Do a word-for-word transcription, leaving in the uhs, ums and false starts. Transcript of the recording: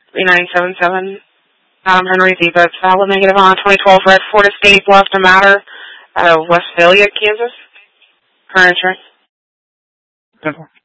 three nine seven seven. Um, Henry Ziba, it's valid negative on twenty twelve Red Ford Escape, left a matter out of Westphalia, Kansas. Car insurance.